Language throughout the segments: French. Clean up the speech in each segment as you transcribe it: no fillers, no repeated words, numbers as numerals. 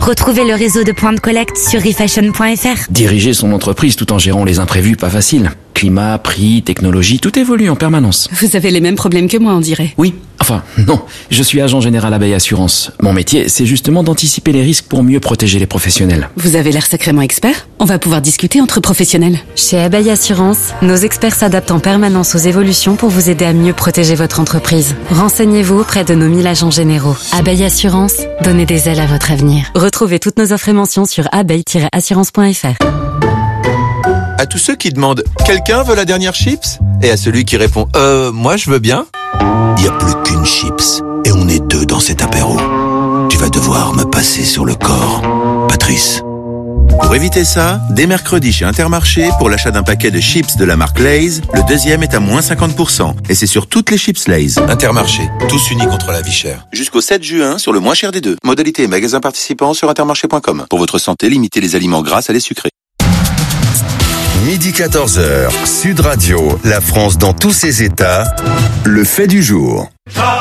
Retrouvez le réseau de points de collecte sur refashion.fr. Diriger son entreprise tout en gérant les imprévus, pas facile. Climat, prix, technologie, tout évolue en permanence. Vous avez les mêmes problèmes que moi, on dirait. Oui, enfin, non. Je suis agent général Abeille Assurance. Mon métier, c'est justement d'anticiper les risques pour mieux protéger les professionnels. Vous avez l'air sacrément expert. On va pouvoir discuter entre professionnels. Chez Abeille Assurance, nos experts s'adaptent en permanence aux évolutions pour vous aider à mieux protéger votre entreprise. Renseignez-vous auprès de nos 1000 agents généraux. Abeille Assurance, donnez des ailes à votre avenir. Retrouvez toutes nos offres et mentions sur abeille-assurance.fr. À tous ceux qui demandent « Quelqu'un veut la dernière chips ?» et à celui qui répond « Moi je veux bien ?» Il n'y a plus qu'une chips et on est deux dans cet apéro. Tu vas devoir me passer sur le corps, Patrice. Pour éviter ça, dès mercredi chez Intermarché, pour l'achat d'un paquet de chips de la marque Lay's, le deuxième est à moins 50%. Et c'est sur toutes les chips Lay's. Intermarché, tous unis contre la vie chère. Jusqu'au 7 juin, sur le moins cher des deux. Modalité et magasins participants sur intermarché.com. Pour votre santé, limitez les aliments gras à les sucrés. Midi 14h, Sud Radio, la France dans tous ses états, le fait du jour.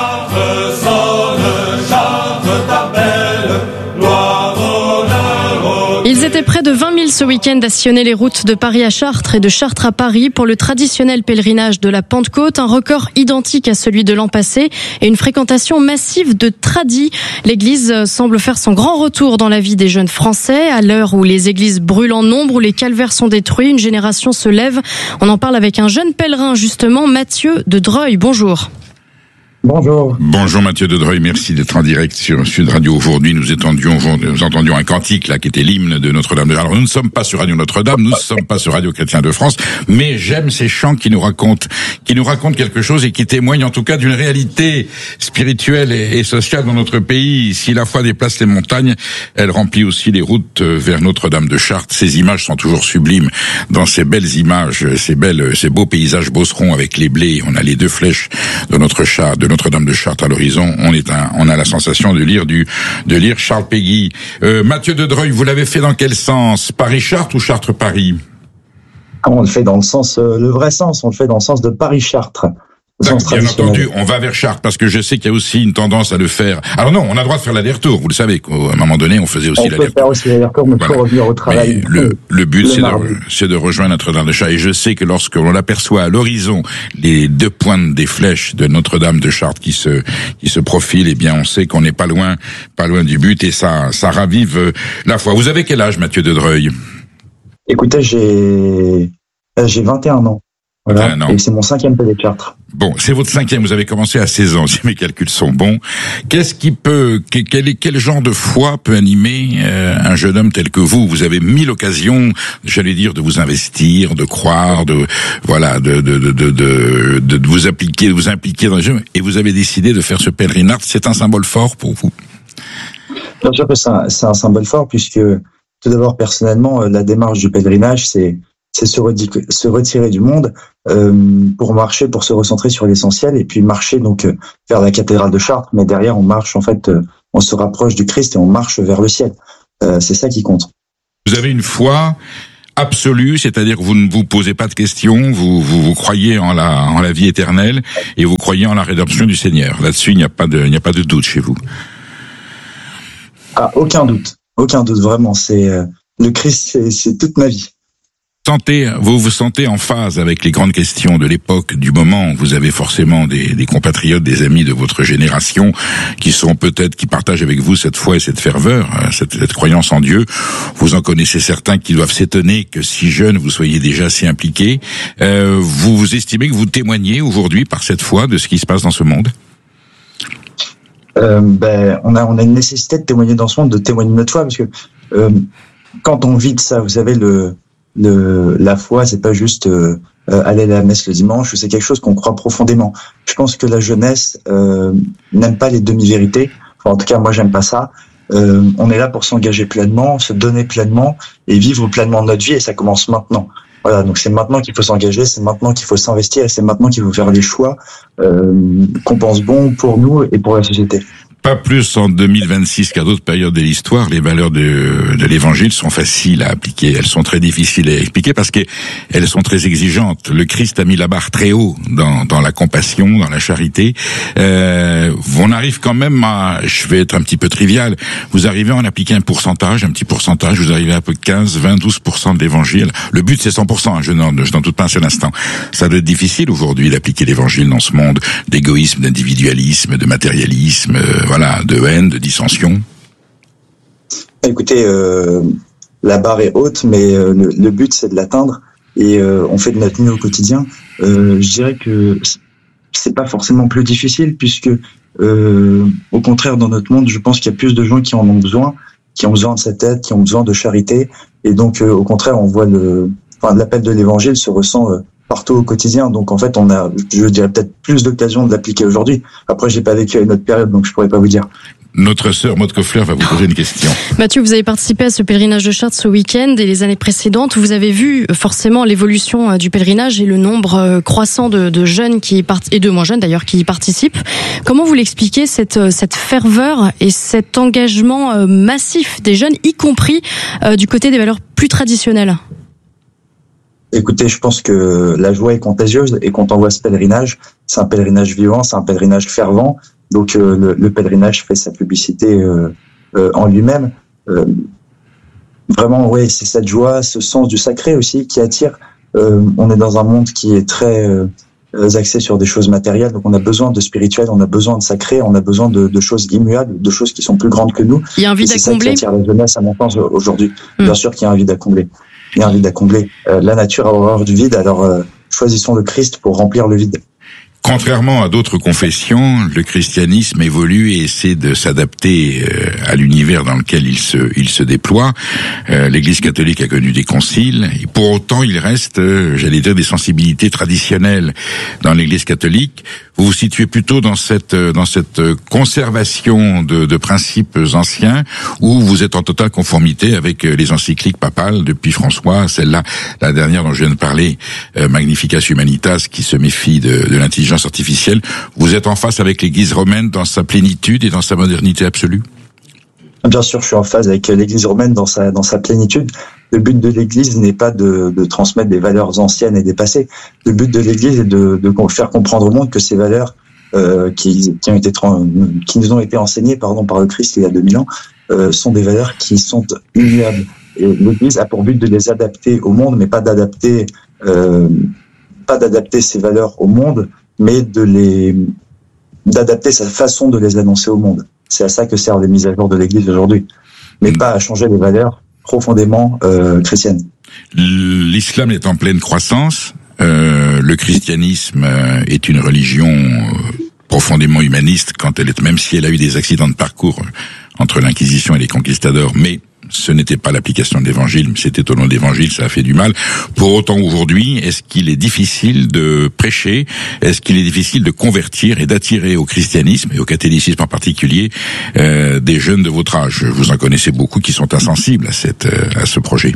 Ils étaient près de 20 000 ce week-end à sillonner les routes de Paris à Chartres et de Chartres à Paris pour le traditionnel pèlerinage de la Pentecôte, un record identique à celui de l'an passé et une fréquentation massive de tradis. L'église semble faire son grand retour dans la vie des jeunes Français. À l'heure où les églises brûlent en nombre, où les calvaires sont détruits, une génération se lève. On en parle avec un jeune pèlerin justement, Mathieu de Dreuil. Bonjour. Bonjour. Bonjour Mathieu de Dreuil, merci d'être en direct sur Sud Radio. Aujourd'hui, nous entendions un cantique là qui était l'hymne de Notre-Dame. Alors nous ne sommes pas sur Radio Notre-Dame, nous ne sommes pas sur Radio Chrétien de France, mais j'aime ces chants qui nous racontent quelque chose et qui témoignent en tout cas d'une réalité spirituelle et sociale dans notre pays. Si la foi déplace les montagnes, elle remplit aussi les routes vers Notre-Dame de Chartres. Ces images sont toujours sublimes. Dans ces belles images, ces beaux paysages beaucerons avec les blés, on a les deux flèches de Notre-Dame de Chartres à l'horizon, on a la sensation de lire Charles Péguy. Mathieu de Dreuil, vous l'avez fait dans quel sens? Paris-Chartres ou Chartres-Paris? On le fait dans le vrai sens, on le fait dans le sens de Paris-Chartres. Bien entendu, on va vers Chartres parce que je sais qu'il y a aussi une tendance à le faire. Alors non, on a le droit de faire l'aller-retour. Vous le savez qu'à un moment donné, on faisait aussi l'aller-retour. On peut faire aussi l'aller-retour, mais pour revenir au travail. Mais le but, c'est de rejoindre Notre-Dame de Chartres. Et je sais que lorsque l'on aperçoit à l'horizon les deux pointes des flèches de Notre-Dame de Chartres qui se profilent, eh bien, on sait qu'on n'est pas loin du but et ça ravive la foi. Vous avez quel âge, Mathieu de Dreuil? Écoutez, j'ai 21 ans. Voilà. Et c'est mon 5e PD de Chartres. Bon, c'est votre 5e, vous avez commencé à 16 ans, si mes calculs sont bons. Quel genre de foi peut animer un jeune homme tel que vous? Vous avez 1000 occasions, j'allais dire, de vous investir, de croire, de vous impliquer dans les jeux, et vous avez décidé de faire ce pèlerinage. C'est un symbole fort pour vous? Bien sûr que c'est un symbole fort, puisque tout d'abord, personnellement, la démarche du pèlerinage, c'est se retirer du monde pour marcher, pour se recentrer sur l'essentiel et puis marcher donc vers la cathédrale de Chartres. Mais derrière, on marche en fait, on se rapproche du Christ et on marche vers le ciel. C'est ça qui compte. Vous avez une foi absolue, c'est-à-dire que vous ne vous posez pas de questions, vous croyez en la vie éternelle et vous croyez en la rédemption du Seigneur. Là-dessus, il n'y a pas de doute chez vous. Ah, aucun doute vraiment. C'est le Christ, c'est toute ma vie. Vous vous sentez en phase avec les grandes questions de l'époque, du moment. Vous avez forcément des compatriotes, des amis de votre génération qui partagent avec vous cette foi et cette ferveur, cette croyance en Dieu. Vous en connaissez certains qui doivent s'étonner que si jeune vous soyez déjà si impliqué. Vous estimez que vous témoignez aujourd'hui par cette foi de ce qui se passe dans ce monde? On a une nécessité de témoigner dans ce monde, de témoigner de notre foi, parce que quand on vit de ça, vous savez, la foi, c'est pas juste aller à la messe le dimanche, c'est quelque chose qu'on croit profondément. Je pense que la jeunesse n'aime pas les demi-vérités. Enfin, en tout cas, moi, j'aime pas ça. On est là pour s'engager pleinement, se donner pleinement et vivre pleinement notre vie, et ça commence maintenant. Voilà, donc c'est maintenant qu'il faut s'engager, c'est maintenant qu'il faut s'investir, et c'est maintenant qu'il faut faire les choix qu'on pense bons pour nous et pour la société. Pas plus en 2026 qu'à d'autres périodes de l'histoire. Les valeurs de l'évangile sont faciles à appliquer. Elles sont très difficiles à expliquer parce qu'elles sont très exigeantes. Le Christ a mis la barre très haut dans la compassion, dans la charité. On arrive quand même à, je vais être un petit peu trivial, vous arrivez à en appliquer un petit pourcentage, vous arrivez à peu de 15, 20, 12% de l'évangile. Le but c'est 100%, je n'en doute pas un seul instant. Ça doit être difficile aujourd'hui d'appliquer l'évangile dans ce monde d'égoïsme, d'individualisme, de matérialisme, voilà, de haine, de dissension. Écoutez, la barre est haute, mais le but c'est de l'atteindre et on fait de notre mieux au quotidien. Je dirais que c'est pas forcément plus difficile puisque au contraire dans notre monde, je pense qu'il y a plus de gens qui en ont besoin, de cette aide, qui ont besoin de charité et donc au contraire on voit l'appel de l'évangile se ressent partout au quotidien. Donc en fait on a, je dirais peut-être plus d'occasions de l'appliquer aujourd'hui. Après j'ai pas vécu à une autre période donc je pourrais pas vous dire. Notre sœur Maude Koffler va vous poser une question. Mathieu, vous avez participé à ce pèlerinage de Chartres ce week-end et les années précédentes. Vous avez vu forcément l'évolution du pèlerinage et le nombre croissant de jeunes et de moins jeunes d'ailleurs qui y participent. Comment vous l'expliquez cette ferveur et cet engagement massif des jeunes, y compris du côté des valeurs plus traditionnelles ? Écoutez, je pense que la joie est contagieuse et quand on voit ce pèlerinage, c'est un pèlerinage vivant, c'est un pèlerinage fervent. Donc le pèlerinage fait sa publicité en lui-même. Vraiment, oui, c'est cette joie, ce sens du sacré aussi qui attire. On est dans un monde qui est très axé sur des choses matérielles, donc on a besoin de spirituel, on a besoin de sacré, on a besoin de choses immuables, de choses qui sont plus grandes que nous. Il y a un vide à combler. C'est ça qui attire la jeunesse à mon sens aujourd'hui. Bien sûr qu'il y a un vide à combler. Il y a un vide à combler. La nature a horreur du vide, alors choisissons le Christ pour remplir le vide. Contrairement à d'autres confessions, le christianisme évolue et essaie de s'adapter à l'univers dans lequel il se déploie. L'Église catholique a connu des conciles, et pour autant il reste, j'allais dire, des sensibilités traditionnelles dans l'Église catholique. Vous vous situez plutôt dans cette conservation de principes anciens, où vous êtes en totale conformité avec les encycliques papales depuis François, celle-là, la dernière dont je viens de parler, Magnificat Humanitas, qui se méfie de l'intelligence artificielle. Vous êtes en face avec l'Église romaine dans sa plénitude et dans sa modernité absolue? Bien sûr, je suis en phase avec l'Église romaine dans sa plénitude. Le but de l'Église n'est pas de transmettre des valeurs anciennes et dépassées. Le but de l'Église est de faire comprendre au monde que ces valeurs qui nous ont été enseignées par le Christ il y a 2000 ans sont des valeurs qui sont immuables. Et l'Église a pour but de les adapter au monde, mais pas d'adapter ces valeurs au monde, mais d'adapter sa façon de les annoncer au monde. C'est à ça que servent les mises à jour de l'Église aujourd'hui, mais pas à changer les valeurs profondément chrétiennes. L'islam est en pleine croissance. Le christianisme est une religion profondément humaniste, même si elle a eu des accidents de parcours entre l'Inquisition et les conquistadors, mais ce n'était pas l'application de l'évangile, c'était au nom de l'évangile, ça a fait du mal. Pour autant, aujourd'hui, est-ce qu'il est difficile de prêcher, est-ce qu'il est difficile de convertir et d'attirer au christianisme, et au catholicisme en particulier, des jeunes de votre âge? Vous en connaissez beaucoup qui sont insensibles à ce projet.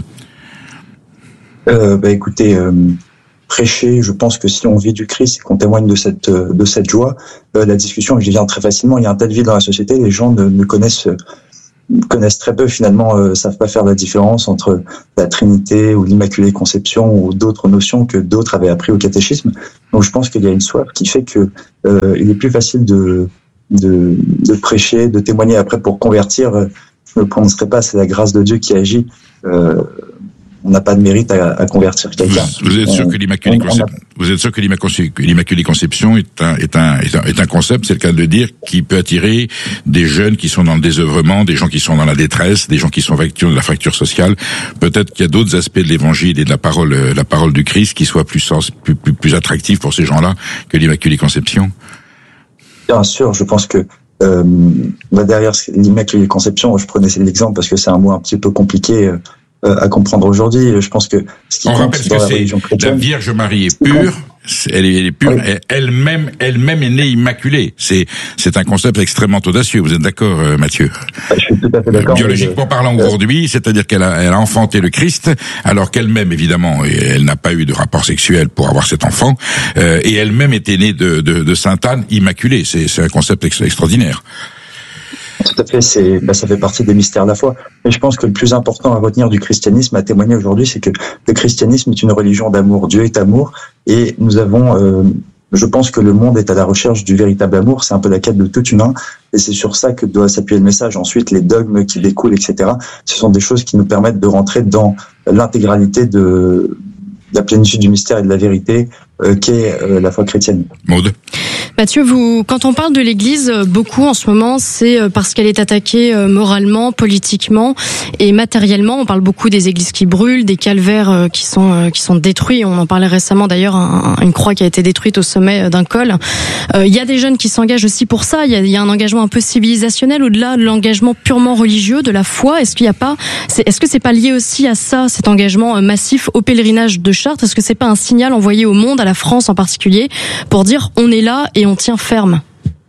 Écoutez, prêcher, je pense que si on vit du Christ et qu'on témoigne de cette joie, la discussion vient très facilement. Il y a un tas de vide dans la société, les gens ne connaissent très peu, finalement, savent pas faire la différence entre la Trinité ou l'Immaculée Conception ou d'autres notions que d'autres avaient appris au catéchisme. Donc je pense qu'il y a une soif qui fait que il est plus facile de prêcher, de témoigner. Après, pour convertir, je ne me prononcerai pas, c'est la grâce de Dieu qui agit. On n'a pas de mérite à convertir quelqu'un. Vous êtes sûr que l'Immaculée Conception est un concept, c'est le cas de le dire, qui peut attirer des jeunes qui sont dans le désœuvrement, des gens qui sont dans la détresse, des gens qui sont victimes de la fracture sociale. Peut-être qu'il y a d'autres aspects de l'Évangile et de la parole du Christ qui soient plus attractifs pour ces gens-là que l'Immaculée Conception. Bien sûr, je pense que derrière l'Immaculée Conception, je prenais l'exemple parce que c'est un mot un petit peu compliqué à comprendre aujourd'hui. Je pense que ce qui compte dans la religion chrétienne, la Vierge Marie est pure, elle est pure, oui. elle-même est née immaculée. C'est un concept extrêmement audacieux. Vous êtes d'accord, Mathieu? Je suis tout à fait d'accord. Biologiquement parlant aujourd'hui, c'est-à-dire qu'elle a enfanté le Christ, alors qu'elle-même, évidemment, elle n'a pas eu de rapport sexuel pour avoir cet enfant, et elle-même était née de Sainte Anne immaculée. C'est un concept extraordinaire. Tout à fait, ça fait partie des mystères de la foi. Mais je pense que le plus important à retenir du christianisme, à témoigner aujourd'hui, c'est que le christianisme est une religion d'amour. Dieu est amour, et nous avons, je pense que le monde est à la recherche du véritable amour. C'est un peu la quête de tout humain, et c'est sur ça que doit s'appuyer le message. Ensuite, les dogmes qui découlent, etc., ce sont des choses qui nous permettent de rentrer dans l'intégralité de la plénitude du mystère et de la vérité qu'est la foi chrétienne. Maud. Mathieu, quand on parle de l'Église, beaucoup en ce moment, c'est parce qu'elle est attaquée moralement, politiquement et matériellement. On parle beaucoup des églises qui brûlent, des calvaires qui sont détruits. On en parlait récemment d'ailleurs, une croix qui a été détruite au sommet d'un col. Il y a des jeunes qui s'engagent aussi pour ça. Il y a un engagement un peu civilisationnel au-delà de l'engagement purement religieux, de la foi. Est-ce que c'est pas lié aussi à ça, cet engagement massif au pèlerinage de Chartres? Est-ce que c'est pas un signal envoyé au monde, à la France en particulier, pour dire on est là et on tient ferme?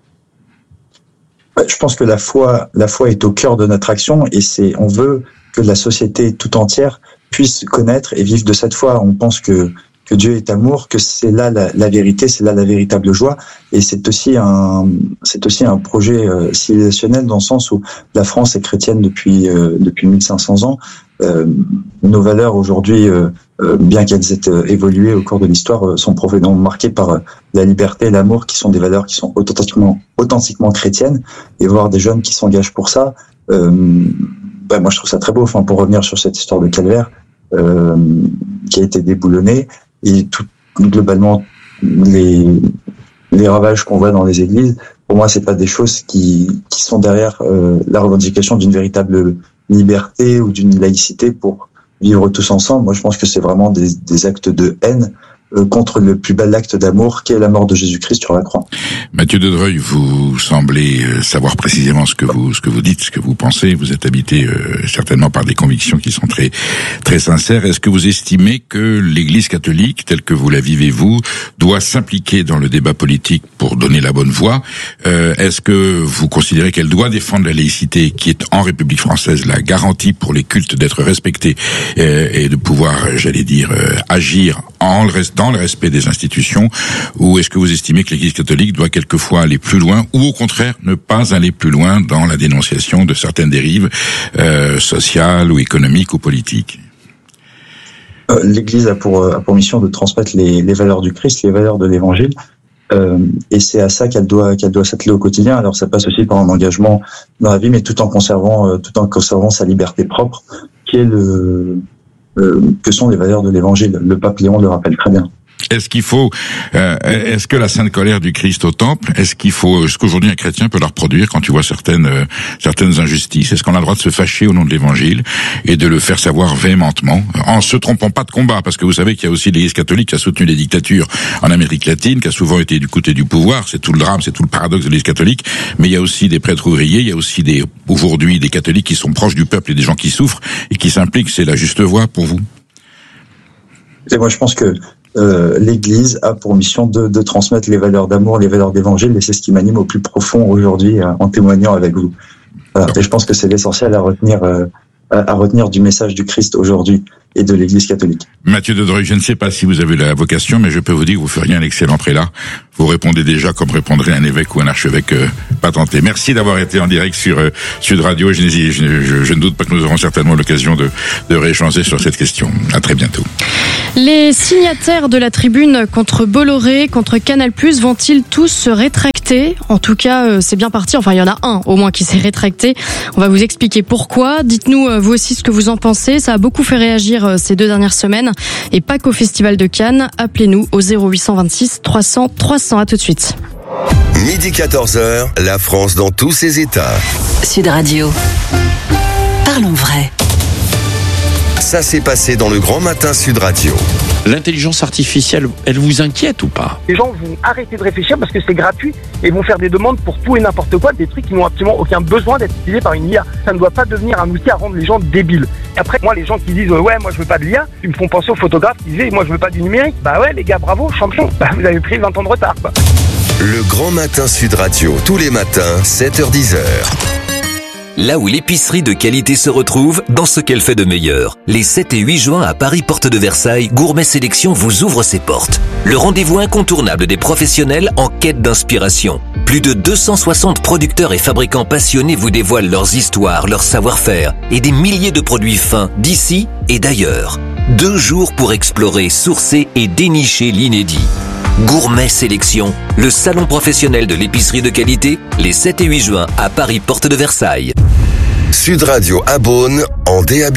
Je pense que la foi est au cœur de notre action, et on veut que la société tout entière puisse connaître et vivre de cette foi. On pense que Dieu est amour, que c'est là la vérité, c'est là la véritable joie, et c'est aussi un projet civilisationnel, dans le sens où la France est chrétienne depuis 1500 ans. Nos valeurs aujourd'hui, bien qu'elles aient évolué au cours de l'histoire, sont profondément marquées par la liberté et l'amour, qui sont des valeurs qui sont authentiquement chrétiennes. Et voir des jeunes qui s'engagent pour ça, moi je trouve ça très beau. Enfin, pour revenir sur cette histoire de calvaire qui a été déboulonnée, et tout globalement les ravages qu'on voit dans les églises, pour moi c'est pas des choses qui sont derrière la revendication d'une véritable liberté ou d'une laïcité pour vivre tous ensemble. Moi je pense que c'est vraiment des actes de haine contre le plus bel acte d'amour qu'est la mort de Jésus-Christ sur la croix. Mathieu de Dreuil, vous semblez savoir précisément ce que vous dites, ce que vous pensez. Vous êtes habité certainement par des convictions qui sont très très sincères. Est-ce que vous estimez que l'Église catholique, telle que vous la vivez vous, doit s'impliquer dans le débat politique pour donner la bonne voie? Est-ce que vous considérez qu'elle doit défendre la laïcité, qui est en République française la garantie pour les cultes d'être respectés et de pouvoir, j'allais dire, agir dans le respect des institutions, ou est-ce que vous estimez que l'Église catholique doit quelquefois aller plus loin, ou au contraire ne pas aller plus loin dans la dénonciation de certaines dérives sociales ou économiques ou politiques? L'Église a pour mission de transmettre les valeurs du Christ, les valeurs de l'Évangile, et c'est à ça qu'elle doit s'atteler au quotidien. Alors ça passe aussi par un engagement dans la vie, mais tout en conservant sa liberté propre, qui est que sont les valeurs de l'Évangile. Le pape Léon le rappelle très bien. Est-ce que la sainte colère du Christ au temple, est-ce qu'aujourd'hui un chrétien peut la reproduire quand tu vois certaines injustices? Est-ce qu'on a le droit de se fâcher au nom de l'Évangile et de le faire savoir véhémentement, en se trompant pas de combat? Parce que vous savez qu'il y a aussi l'Église catholique qui a soutenu les dictatures en Amérique latine, qui a souvent été du côté du pouvoir. C'est tout le drame, c'est tout le paradoxe de l'Église catholique. Mais il y a aussi des prêtres ouvriers, il y a aussi aujourd'hui des catholiques qui sont proches du peuple et des gens qui souffrent et qui s'impliquent. C'est la juste voie pour vous? Et moi, je pense que l'Église a pour mission de transmettre les valeurs d'amour, les valeurs d'Évangile, et c'est ce qui m'anime au plus profond aujourd'hui en témoignant avec vous. Voilà. Et je pense que c'est l'essentiel à retenir du message du Christ aujourd'hui et de l'Église catholique. Mathieu de Dreuil, je ne sais pas si vous avez la vocation, mais je peux vous dire que vous feriez un excellent prélat. Vous répondez déjà comme répondrait un évêque ou un archevêque patenté. Merci d'avoir été en direct sur Sud Radio. Je ne doute pas que nous aurons certainement l'occasion de rééchanger sur cette question. À très bientôt. Les signataires de la tribune contre Bolloré, contre Canal+, vont-ils tous se rétracter? En tout cas, c'est bien parti. Enfin, il y en a un au moins qui s'est rétracté. On va vous expliquer pourquoi. Dites-nous vous aussi ce que vous en pensez. Ça a beaucoup fait réagir ces 2 dernières semaines, et pas qu'au Festival de Cannes. Appelez-nous au 0826 300 300. À tout de suite. Midi 14h, la France dans tous ses états. Sud Radio. Parlons vrai. Ça s'est passé dans le Grand Matin Sud Radio. L'intelligence artificielle, elle vous inquiète ou pas? Les gens vont arrêter de réfléchir parce que c'est gratuit et vont faire des demandes pour tout et n'importe quoi, des trucs qui n'ont absolument aucun besoin d'être utilisés par une IA. Ça ne doit pas devenir un outil à rendre les gens débiles. Et après, moi, les gens qui disent ouais, moi je veux pas de l'IA, ils me font penser aux photographes qui disaient moi je veux pas du numérique. Bah ouais, les gars, bravo, champion. Bah vous avez pris 20 ans de retard, quoi. Le Grand Matin Sud Radio, tous les matins, 7h-10h. Là où l'épicerie de qualité se retrouve, dans ce qu'elle fait de meilleur. Les 7 et 8 juin à Paris Porte de Versailles, Gourmet Sélection vous ouvre ses portes. Le rendez-vous incontournable des professionnels en quête d'inspiration. Plus de 260 producteurs et fabricants passionnés vous dévoilent leurs histoires, leur savoir-faire et des milliers de produits fins d'ici et d'ailleurs. 2 jours pour explorer, sourcer et dénicher l'inédit. Gourmet Sélection, le salon professionnel de l'épicerie de qualité, les 7 et 8 juin à Paris, porte de Versailles. Sud Radio à Beaune en DAB+.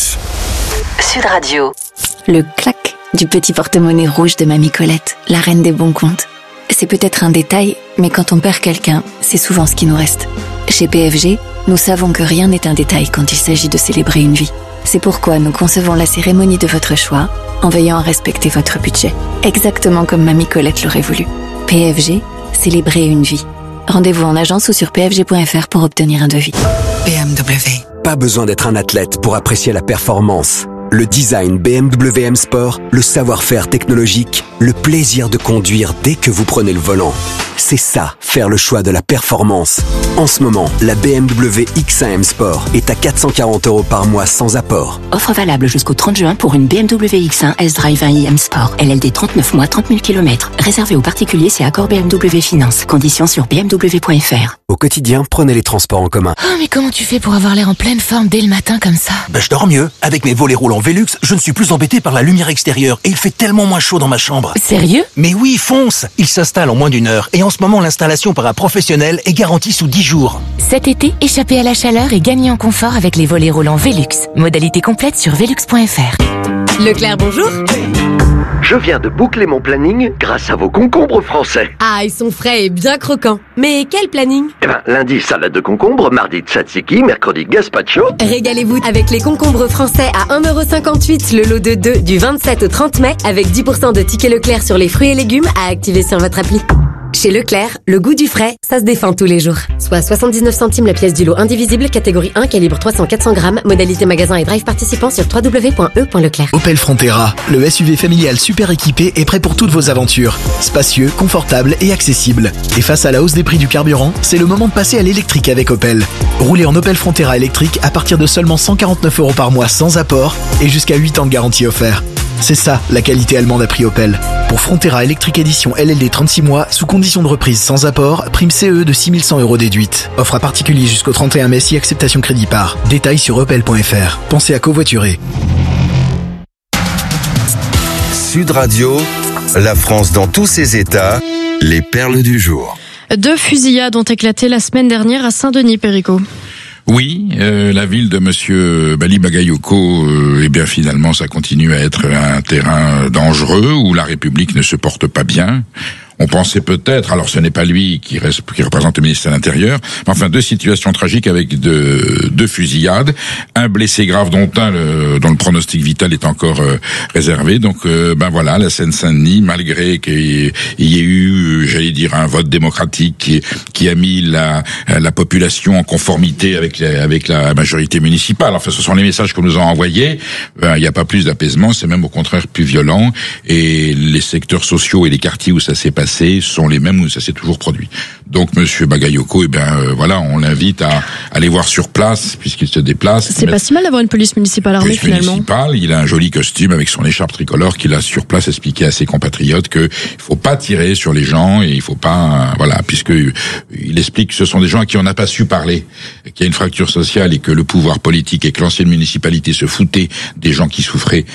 Sud Radio. Le clac du petit porte-monnaie rouge de Mamie Colette, la reine des bons comptes. C'est peut-être un détail, mais quand on perd quelqu'un, c'est souvent ce qui nous reste. Chez PFG, nous savons que rien n'est un détail quand il s'agit de célébrer une vie. C'est pourquoi nous concevons la cérémonie de votre choix en veillant à respecter votre budget, exactement comme Mamie Colette l'aurait voulu. PFG, célébrer une vie. Rendez-vous en agence ou sur pfg.fr pour obtenir un devis. BMW. Pas besoin d'être un athlète pour apprécier la performance. Le design BMW M Sport, le savoir-faire technologique, le plaisir de conduire dès que vous prenez le volant. C'est ça, faire le choix de la performance. En ce moment, la BMW X1 M Sport est à 440 € par mois sans apport. Offre valable jusqu'au 30 juin pour une BMW X1 S-Drive 1i M Sport. LLD 39 mois, 30 000 km. Réservé aux particuliers, c'est accord BMW Finance. Conditions sur bmw.fr. Au quotidien, prenez les transports en commun. Oh, mais comment tu fais pour avoir l'air en pleine forme dès le matin comme ça? Je dors mieux. Avec mes volets roulants Velux, je ne suis plus embêté par la lumière extérieure et il fait tellement moins chaud dans ma chambre. Sérieux? Mais oui, fonce! Il s'installe en moins d'1 heure et en ce moment, l'installation par un professionnel est garantie sous 10 jours. Cet été, échappez à la chaleur et gagnez en confort avec les volets roulants Velux. Modalité complète sur velux.fr. Leclerc, bonjour. Je viens de boucler mon planning grâce à vos concombres français. Ah, ils sont frais et bien croquants. Mais quel planning? Lundi, salade de concombre, mardi, tzatziki, mercredi, gazpacho. Régalez-vous avec les concombres français à 1,58 € le lot de 2 du 27 au 30 mai avec 10% de tickets Leclerc sur les fruits et légumes à activer sur votre appli. Chez Leclerc, le goût du frais, ça se défend tous les jours. Soit 79 centimes la pièce du lot indivisible, catégorie 1, calibre 300-400 grammes, modalité magasin et drive participant sur www.e.leclerc. Opel Frontera, le SUV familial super équipé est prêt pour toutes vos aventures. Spacieux, confortable et accessible. Et face à la hausse des prix du carburant, c'est le moment de passer à l'électrique avec Opel. Roulez en Opel Frontera électrique à partir de seulement 149 € par mois sans apport et jusqu'à 8 ans de garantie offert. C'est ça, la qualité allemande à prix Opel. Pour Frontera électrique édition LLD 36 mois, sous condition de reprise sans apport, prime CE de 6 100 € déduite. Offre à particulier jusqu'au 31 mai si acceptation crédit par. Détails sur opel.fr. Pensez à covoiturer. Sud Radio, la France dans tous ses états, les perles du jour. 2 fusillades ont éclaté la semaine dernière à Saint-Denis, Péricot. Oui, la ville de monsieur Bali Bagayoko, eh bien finalement ça continue à être un terrain dangereux où la République ne se porte pas bien. On pensait peut-être, alors ce n'est pas lui qui représente le ministère de l'Intérieur, mais enfin 2 situations tragiques avec 2 fusillades, un blessé grave dont dont le pronostic vital est encore réservé. Donc voilà, la Seine-Saint-Denis, malgré qu'il y ait eu, j'allais dire, un vote démocratique qui a mis la population en conformité avec la majorité municipale. Enfin, ce sont les messages qu'on nous a envoyés. Il n'y a pas plus d'apaisement, c'est même au contraire plus violent. Et les secteurs sociaux et les quartiers où ça s'est passé sont les mêmes où ça s'est toujours produit. Donc monsieur Bagayoko, voilà, on l'invite à aller voir sur place puisqu'il se déplace. C'est pas si mal d'avoir une police municipale armée finalement. Il a un joli costume avec son écharpe tricolore qu'il a sur place expliqué à ses compatriotes que il faut pas tirer sur les gens et il faut pas, puisque il explique que ce sont des gens à qui on n'a pas su parler, qu'il y a une fracture sociale et que le pouvoir politique et que l'ancienne municipalité se foutait des gens qui souffraient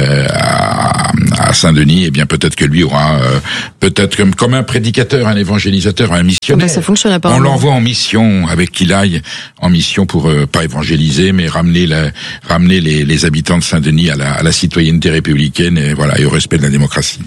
à Saint-Denis. Et bien peut-être que lui aura peut-être comme un prédicateur, un évangélisateur, un missionnaire. Ça fonctionne apparemment. On l'envoie en mission avec qu'il aille en mission pour pas évangéliser, mais ramener les habitants de Saint-Denis à la citoyenneté républicaine et au respect de la démocratie.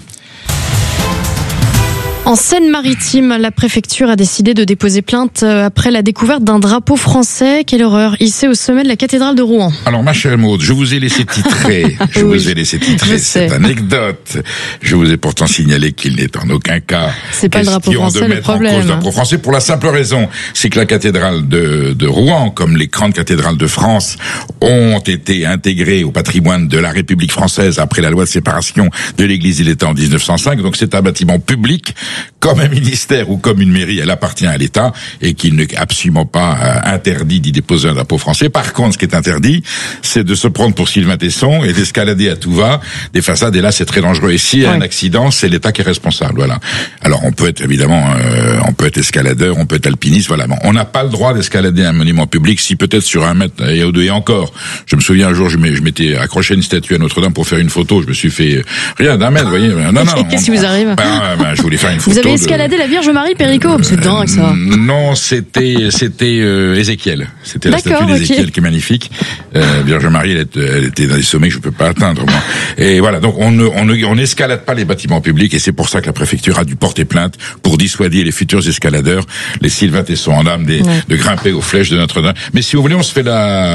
En Seine-Maritime, la préfecture a décidé de déposer plainte après la découverte d'un drapeau français. Quelle horreur, hissé au sommet de la cathédrale de Rouen. Alors, ma chère Maud, je vous ai laissé titrer, cette anecdote. Je vous ai pourtant signalé qu'il n'est en aucun cas c'est pas le drapeau français le problème. En cause le drapeau français pour la simple raison, c'est que la cathédrale de Rouen, comme les grandes cathédrales de France, ont été intégrées au patrimoine de la République française après la loi de séparation de l'Église et l'État en 1905. Donc, c'est un bâtiment public comme un ministère ou comme une mairie, elle appartient à l'État et qu'il n'est absolument pas interdit d'y déposer un drapeau français. Par contre, ce qui est interdit, c'est de se prendre pour Sylvain Tesson et d'escalader à tout va des façades. Et là, c'est très dangereux. Et s'il y a un accident, c'est l'État qui est responsable. Voilà. Alors, on peut être évidemment, on peut être escaladeur, on peut être alpiniste. Voilà. Bon, on n'a pas le droit d'escalader un monument public, si peut-être sur 1 mètre et au-deux. Et encore, je me souviens un jour, je m'étais accroché à une statue à Notre-Dame pour faire une photo. Je me suis fait rien d'1 mètre, vous voyez. Non. Qu'est-ce qui vous arrive? Je voulais faire une photo. Vous avez escaladé la Vierge Marie, Perico? C'est dingue, ça. Non, c'était Ézéchiel. C'était la statue d'Ézéchiel qui est magnifique. Vierge Marie, elle était dans des sommets que je peux pas atteindre, moi. Et voilà. Donc, on n'escalade pas les bâtiments publics et c'est pour ça que la préfecture a dû porter plainte pour dissuader les futurs escaladeurs, les Sylvain Tesson en âme, de grimper aux flèches de Notre-Dame. Mais si vous voulez, on se fait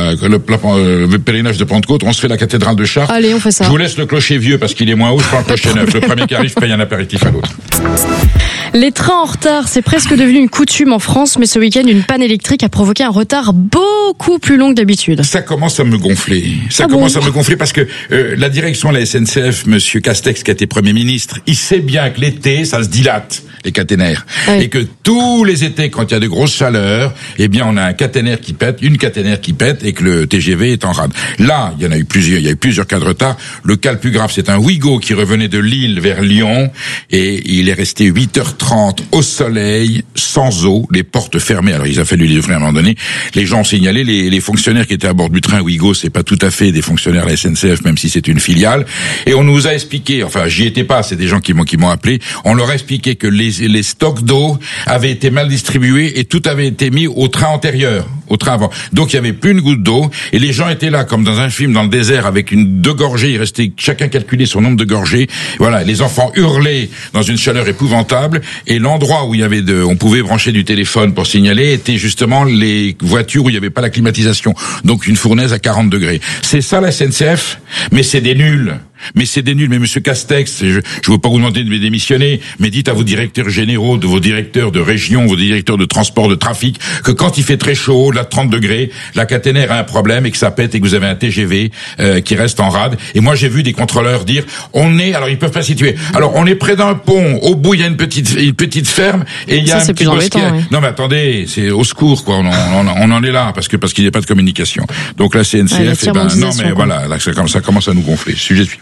le pèlerinage de Pentecôte, on se fait la cathédrale de Chartres. Allez, on fait ça. Je vous laisse le clocher vieux parce qu'il est moins haut, je prends le clocher neuf. Le premier qui arrive, je paye un apéritif à l'autre. Les trains en retard, c'est presque devenu une coutume en France, mais ce week-end, une panne électrique a provoqué un retard beaucoup plus long que d'habitude. Ça commence à me gonfler. À me gonfler parce que la direction de la SNCF, Monsieur Castex, qui a été Premier ministre, il sait bien que l'été, ça se dilate, les caténaires. Oui. Et que tous les étés, quand il y a de grosses chaleurs, eh bien, on a une caténaire qui pète, et que le TGV est en rade. Là, il y a eu plusieurs cas de retard. Le cas le plus grave, c'est un Ouigo qui revenait de Lille vers Lyon, et il est resté 8h30 au soleil, sans eau, les portes fermées. Alors, il a fallu les ouvrir à un moment donné. Les gens ont signalé, les fonctionnaires qui étaient à bord du train Ouigo, c'est pas tout à fait des fonctionnaires de la SNCF, même si c'est une filiale. Et on nous a expliqué, enfin, j'y étais pas, c'est des gens qui m'ont appelé, on leur a expliqué que les stocks d'eau avaient été mal distribués et tout avait été mis au train antérieur, au train avant. Donc, il y avait plus une goutte d'eau et les gens étaient là, comme dans un film dans le désert, avec deux gorgées, il restait chacun calculait son nombre de gorgées. Voilà, les enfants hurlaient dans une chaleur épouvantable et l'endroit où il y avait on pouvait brancher du téléphone pour signaler était justement les voitures où il n'y avait pas la climatisation. Donc une fournaise à 40 degrés. C'est ça la SNCF, mais c'est des nuls. Mais Monsieur Castex, je veux pas vous demander de me démissionner, mais dites à vos directeurs généraux, de vos directeurs de région, vos directeurs de transport, de trafic, que quand il fait très chaud, là 30 degrés, la caténaire a un problème et que ça pète et que vous avez un TGV qui reste en rade. Et moi j'ai vu des contrôleurs dire, alors ils peuvent pas situer. Alors on est près d'un pont, au bout il y a une petite ferme et il y a un petit bosquet. Oui. Non mais attendez, c'est au secours quoi. On en est là parce qu'il n'y a pas de communication. Donc la CNCF, voilà, là, ça commence à nous gonfler. Sujet suivant.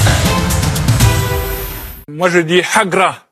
Moi je dis Hagra.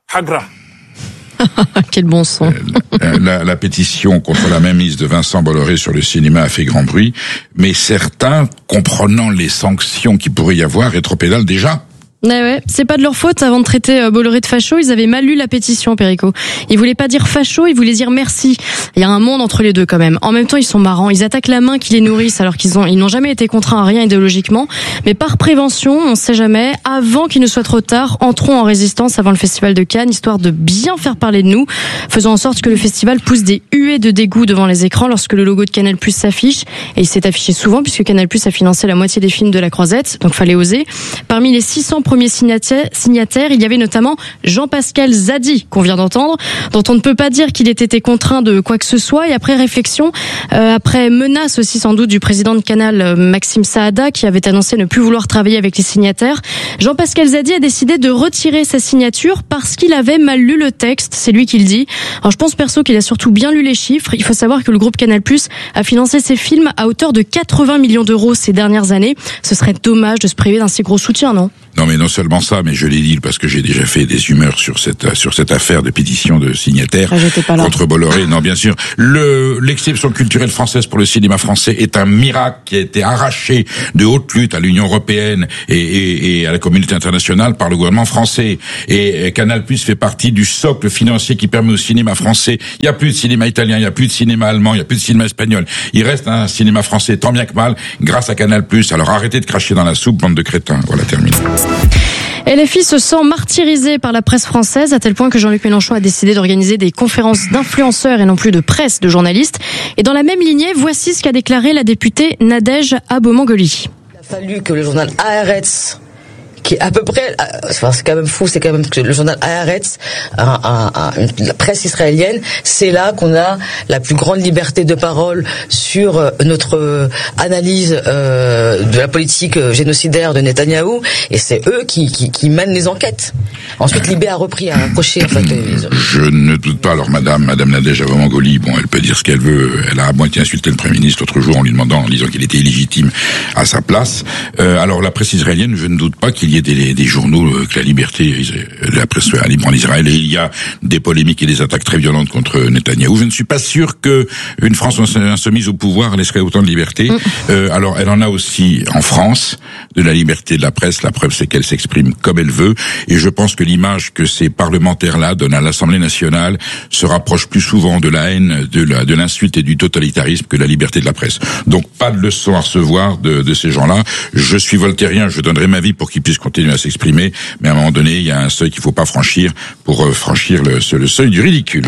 Quel bon son. La pétition contre la mainmise de Vincent Bolloré sur le cinéma a fait grand bruit, mais certains, comprenant les sanctions qu'il pourrait y avoir, rétropédalent déjà. Ouais, c'est pas de leur faute. Avant de traiter Bolloré de facho, ils avaient mal lu la pétition, Perico. Ils voulaient pas dire facho, ils voulaient dire merci. Il y a un monde entre les deux quand même. En même temps, ils sont marrants. Ils attaquent la main qui les nourrissent alors ils n'ont jamais été contraints à rien idéologiquement. Mais par prévention, on sait jamais, avant qu'il ne soit trop tard, entrons en résistance avant le festival de Cannes, histoire de bien faire parler de nous, faisant en sorte que le festival pousse des huées de dégoût devant les écrans lorsque le logo de Canal+ s'affiche. Et il s'est affiché souvent puisque Canal+ a financé la moitié des films de la Croisette, donc fallait oser. Parmi les 600 premiers signataires, il y avait notamment Jean-Pascal Zadi, qu'on vient d'entendre, dont on ne peut pas dire qu'il ait été contraint de quoi que ce soit. Et après réflexion, après menace aussi sans doute du président de Canal, Maxime Saada, qui avait annoncé ne plus vouloir travailler avec les signataires, Jean-Pascal Zadi a décidé de retirer sa signature parce qu'il avait mal lu le texte. C'est lui qui le dit. Alors je pense perso qu'il a surtout bien lu les chiffres. Il faut savoir que le groupe Canal+ a financé ses films à hauteur de 80 millions d'euros ces dernières années. Ce serait dommage de se priver d'un si gros soutien, non ? Non, mais non seulement ça, mais je l'ai dit parce que j'ai déjà fait des humeurs sur cette affaire de pétition de signataires contre Bolloré. Non, bien sûr. L'exception culturelle française pour le cinéma français est un miracle qui a été arraché de haute lutte à l'Union européenne et à la communauté internationale par le gouvernement français. Et Canal+ fait partie du socle financier qui permet au cinéma français. Il n'y a plus de cinéma italien, il n'y a plus de cinéma allemand, il n'y a plus de cinéma espagnol. Il reste un cinéma français tant bien que mal grâce à Canal+. Alors arrêtez de cracher dans la soupe, bande de crétins. Voilà, terminé. LFI se sent martyrisé par la presse française à tel point que Jean-Luc Mélenchon a décidé d'organiser des conférences d'influenceurs et non plus de presse de journalistes. Et dans la même lignée, voici ce qu'a déclaré la députée Nadège Abomangoli. Il a fallu que le journal Haaretz, qui est à peu près, c'est quand même fou, c'est quand même que le journal Haaretz, la presse israélienne, c'est là qu'on a la plus grande liberté de parole sur notre analyse de la politique génocidaire de Netanyahou, et c'est eux qui mènent les enquêtes. Ensuite, Libé a repris, a accroché, en fait. Je ne doute pas. Alors, Madame Nadège Avramangoli, bon, elle peut dire ce qu'elle veut. Elle a à moitié insulté le Premier ministre l'autre jour en disant qu'il était illégitime à sa place. Alors, la presse israélienne, je ne doute pas qu'il y ait des journaux, que la liberté, la presse soit libre en Israël, et il y a des polémiques et des attaques très violentes contre Netanyahou. Je ne suis pas sûr que une France insoumise au pouvoir laisserait autant de liberté. Alors, elle en a aussi en France, de la liberté de la presse. La preuve, c'est qu'elle s'exprime comme elle veut. Et je pense que l'image que ces parlementaires-là donnent à l'Assemblée nationale se rapproche plus souvent de la haine, de l'insulte et du totalitarisme que de la liberté de la presse. Donc, pas de leçon à recevoir de ces gens-là. Je suis voltairien, je donnerai ma vie pour qu'ils puissent continuer à s'exprimer. Mais à un moment donné, il y a un seuil qu'il faut pas franchir pour franchir le seuil du ridicule.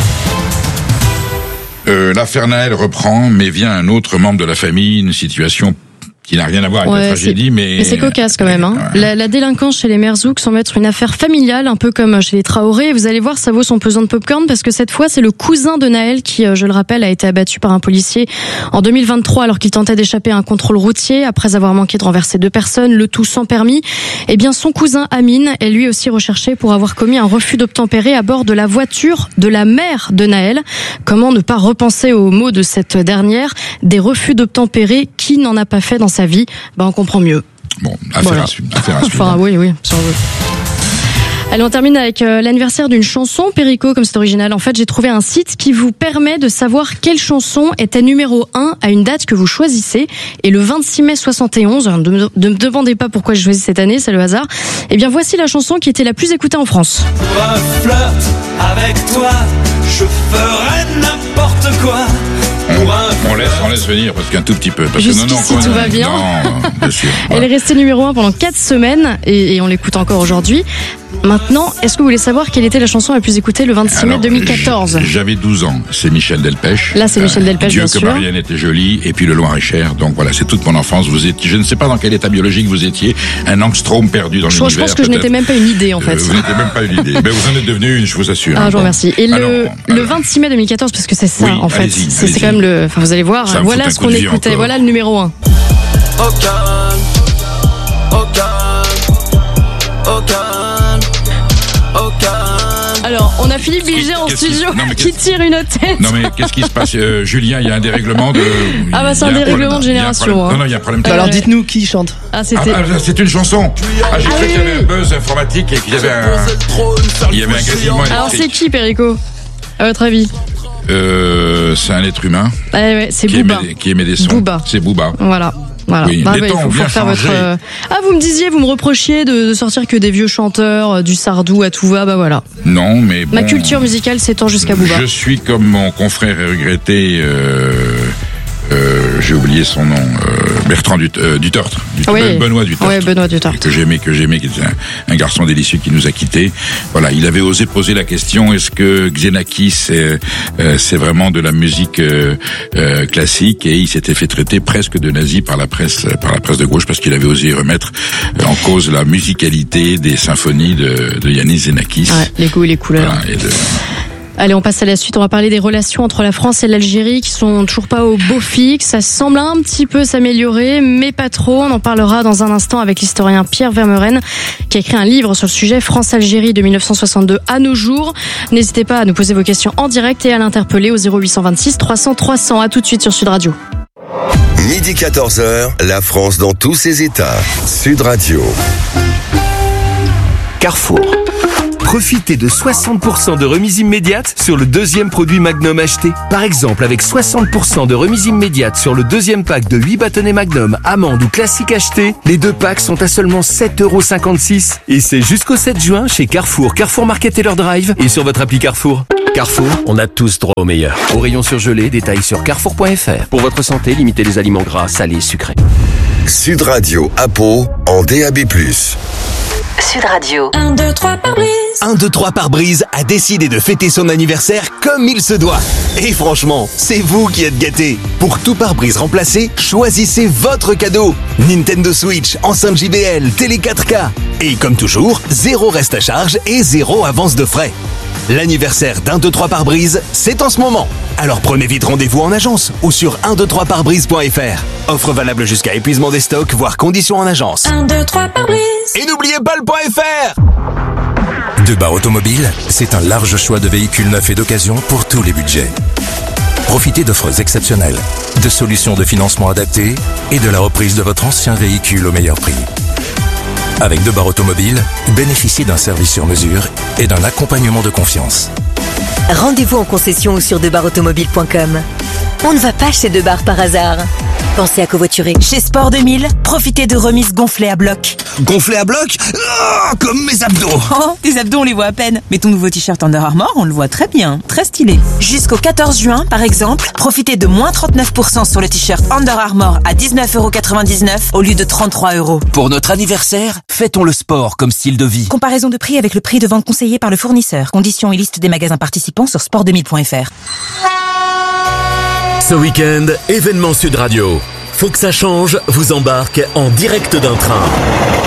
L'affaire Naël reprend, mais vient un autre membre de la famille, une situation qui n'a rien à voir avec la tragédie, mais c'est cocasse quand même. Hein. Ouais. La délinquance chez les Merzouk semble être une affaire familiale, un peu comme chez les Traoré. Vous allez voir, ça vaut son pesant de popcorn, parce que cette fois, c'est le cousin de Naël qui, je le rappelle, a été abattu par un policier en 2023 alors qu'il tentait d'échapper à un contrôle routier après avoir manqué de renverser 2 personnes, le tout sans permis. Eh bien, son cousin Amine est lui aussi recherché pour avoir commis un refus d'obtempérer à bord de la voiture de la mère de Naël. Comment ne pas repenser aux mots de cette dernière, des refus d'obtempérer, qui n'en a pas fait dans sa vie? On comprend mieux. Bon, affaire à suivre. Enfin, oui, si on veut. Allez, on termine avec l'anniversaire d'une chanson. Perico, comme c'est original. En fait, j'ai trouvé un site qui vous permet de savoir quelle chanson était numéro 1 à une date que vous choisissez. Et le 26 mai 71, ne me demandez pas pourquoi j'ai choisi cette année, c'est le hasard. Eh bien, voici la chanson qui était la plus écoutée en France. Pour un flirt avec toi, je ferai n'importe quoi. On laisse venir parce qu'un tout petit peu. Jusqu'ici, tout va bien. Non, bien sûr. Elle est restée numéro 1 pendant 4 semaines et on l'écoute encore aujourd'hui. Maintenant, est-ce que vous voulez savoir quelle était la chanson la plus écoutée le 26 mai 2014 ? J'avais 12 ans, c'est Michel Delpech. Là, c'est Michel Delpech, bien sûr. Dieu que Marianne était jolie, et puis le Loir-et-Cher. Donc voilà, c'est toute mon enfance. Vous étiez, je ne sais pas dans quel état biologique vous étiez, un angstrom perdu dans l'univers. Je pense que je n'étais même pas une idée, en fait. Vous n'étiez même pas une idée. Mais vous en êtes devenu une, je vous assure. Ah, je vous remercie. Et le 26 mai 2014, parce que c'est ça, en fait. C'est quand même le... Enfin, vous allez voir, voilà ce qu'on écoutait. Voilà le numéro 1. Alors, on a Philippe Bilger en studio qui tire une tête. Non mais qu'est-ce qui se passe, Julien? Il y a un dérèglement de. Ah bah c'est un dérèglement de génération. Non, il y a un problème. Alors dites-nous qui chante. C'est une chanson. J'ai cru qu'il y avait un buzz informatique et qu'il y avait un grésillement électrique. Alors c'est qui, Perico, à votre avis? C'est un être humain. Ouais, c'est Booba. Qui émet des sons. Booba. C'est Booba. Voilà. Oui, il faut faire votre. Vous me reprochiez de sortir que des vieux chanteurs, du Sardou à tout va, voilà. Non, mais bon, ma culture musicale s'étend jusqu'à Booba. Je suis comme mon confrère et regretté, j'ai oublié son nom, Bertrand Dutertre. Benoît Dutertre. Oui, Benoît Dutertre. Que j'aimais, qui était un garçon délicieux qui nous a quittés. Voilà, il avait osé poser la question, est-ce que Xenakis c'est vraiment de la musique classique, et il s'était fait traiter presque de nazi par la presse de gauche, parce qu'il avait osé remettre en cause la musicalité des symphonies de Yanis Xenakis. Ouais, les goûts et les couleurs. Voilà, Allez, on passe à la suite. On va parler des relations entre la France et l'Algérie qui sont toujours pas au beau fixe. Ça semble un petit peu s'améliorer, mais pas trop. On en parlera dans un instant avec l'historien Pierre Vermeuren qui a écrit un livre sur le sujet, France-Algérie de 1962 à nos jours. N'hésitez pas à nous poser vos questions en direct et à l'interpeller au 0826 300 300. À tout de suite sur Sud Radio. Midi 14h, la France dans tous ses états. Sud Radio. Carrefour. Profitez de 60% de remise immédiate sur le deuxième produit Magnum acheté. Par exemple, avec 60% de remise immédiate sur le deuxième pack de 8 bâtonnets Magnum, amandes ou classiques achetés, les 2 packs sont à seulement 7,56 €. Et c'est jusqu'au 7 juin chez Carrefour, Carrefour Market Taylor Drive et sur votre appli Carrefour. Carrefour, on a tous droit au meilleur. Au rayon surgelé, détails sur carrefour.fr. Pour votre santé, limitez les aliments gras, salés, sucrés. Sud Radio à Pau en DAB+. Sud Radio. 1, 2, 3 pare-brise. 1, 2, 3 pare-brise a décidé de fêter son anniversaire comme il se doit. Et franchement, c'est vous qui êtes gâtés. Pour tout pare-brise remplacé, choisissez votre cadeau. Nintendo Switch, enceinte JBL, télé 4K. Et comme toujours, 0 reste à charge et 0 avance de frais. L'anniversaire d'1, 2, 3 pare-brise, c'est en ce moment. Alors prenez vite rendez-vous en agence ou sur 123parebrise.fr. Offre valable jusqu'à épuisement des stocks, voire conditions en agence. 1, 2, 3 pare-brise. Et n'oubliez pas le .fr. Debar Automobile, c'est un large choix de véhicules neufs et d'occasion pour tous les budgets. Profitez d'offres exceptionnelles, de solutions de financement adaptées et de la reprise de votre ancien véhicule au meilleur prix. Avec Debar Automobile, bénéficiez d'un service sur mesure et d'un accompagnement de confiance. Rendez-vous en concession ou sur debarautomobile.com. On ne va pas chez Debar par hasard. Pensez à covoiturer. Chez Sport 2000, profitez de remises gonflées à bloc. Gonflé à bloc? Oh, comme mes abdos. Oh, tes abdos, on les voit à peine. Mais ton nouveau t-shirt Under Armour, on le voit très bien. Très stylé. Jusqu'au 14 juin, par exemple, profitez de moins 39% sur le t-shirt Under Armour à 19,99€ au lieu de 33€. Pour notre anniversaire, fêtons le sport comme style de vie. Comparaison de prix avec le prix de vente conseillé par le fournisseur. Conditions et liste des magasins participants sur sport2000.fr. Ce week-end, événement Sud Radio. Faut que ça change vous embarque en direct d'un train.